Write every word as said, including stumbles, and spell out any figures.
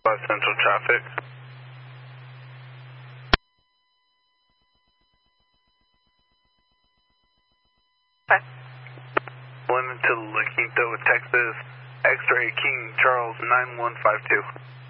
West Central traffic. Okay. One to La Quinta with Texas, X-ray King Charles nine one five two.